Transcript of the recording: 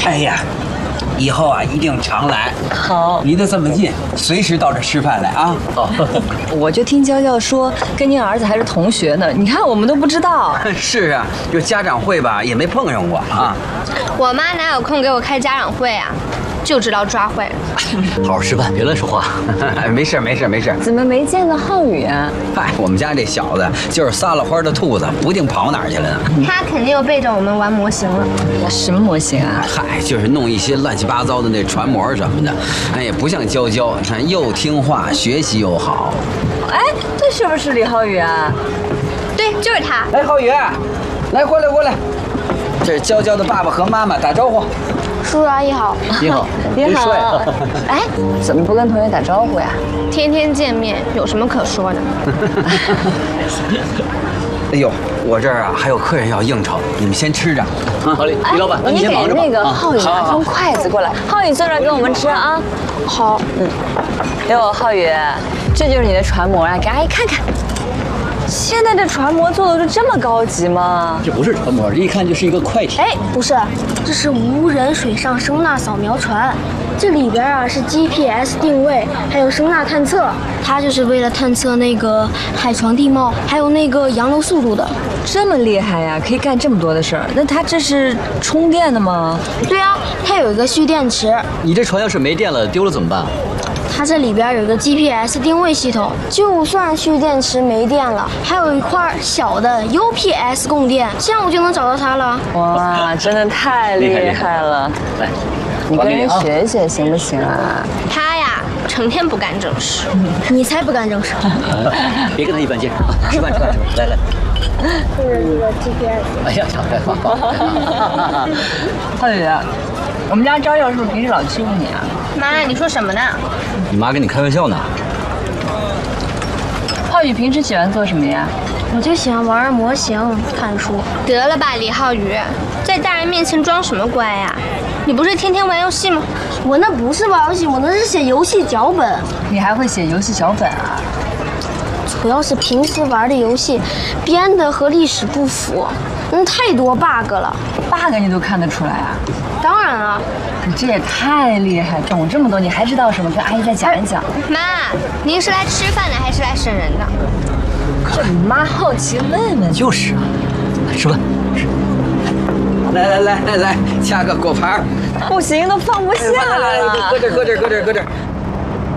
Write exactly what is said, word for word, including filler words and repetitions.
哎呀，以后啊一定常来。 好， 离得这么近，随时到这吃饭来啊。 好，我就听娇娇说跟您儿子还是同学呢，你看我们都不知道。 是啊，就家长会吧，也没碰上过啊。 我妈哪有空给我开家长会啊？就知道抓坏了。 好好吃饭，别乱说话。 没事没事没事。 怎么没见到浩宇啊？ 嗨，我们家这小子就是撒了欢的兔子，不定跑哪儿去了呢。 他肯定又背着我们玩模型了。 什么模型啊？ 嗨，就是弄一些乱七八糟的那船模什么的。哎呀，不像娇娇，你看又听话，学习又好。 哎，这是不是李浩宇啊？ 对，就是他。 哎，浩宇，来过来过来，这是娇娇的爸爸和妈妈，打招呼。 叔叔阿姨好。 你好， 你好。 帅啊！ 哎，怎么不跟同学打招呼呀？ 天天见面，有什么可说的？ 哎呦，我这儿啊还有客人要应酬，你们先吃着。 好嘞，李老板，那你给先忙着吧。 那个浩宇拿好双筷子过来，浩宇坐这儿跟我们吃啊。 好。 嗯。哟，浩宇，这就是你的船模啊，给阿姨看看。现在的船模做的就这么高级吗？ 这不是船模，这一看就是一个快艇。 哎，不是，这是无人水上声呐扫描船，这里边啊是 G P S 定位，还有声呐探测，它就是为了探测那个海床地貌，还有那个洋流速度的。 这么厉害呀，可以干这么多的事儿。那它这是充电的吗？ 对啊，它有一个蓄电池， 你这船要是没电了，丢了怎么办？ 它这里边有一个 G P S 定位系统，就算蓄电池没电了，还有一块小的 U P S 供电，这样我就能找到它了。 哇，真的太厉害了！ 来， 你跟人还给你啊。 学学行不行啊？ 他呀，成天不干正事。 你才不干正事。 别跟他一般见识啊！吃饭吃饭吃饭，来来。 这是这个 G P S。 哎呀，好好好。 浩宇，我们家招友是不是平时老欺负你啊？ 妈，你说什么呢？ 你妈跟你开玩笑呢。 浩宇平时喜欢做什么呀？ 我就喜欢玩模型、看书。 得了吧，李浩宇，在大人面前装什么乖呀？你不是天天玩游戏吗？ 我那不是玩游戏，我那是写游戏脚本。 你还会写游戏小本啊？ 主要是平时玩的游戏编的和历史不符，嗯，太多 bug 了。 bug 你都看得出来啊？ 当然了， 你这也太厉害，懂这么多，你还知道什么？跟阿姨再讲一讲。 妈，您是来吃饭的还是来审人的？ 这你妈好奇问问。 就是啊，吃饭。 来来来来来，掐个果盘。 不行，都放不下来来来， 了。 搁这儿搁这儿搁这儿搁这儿。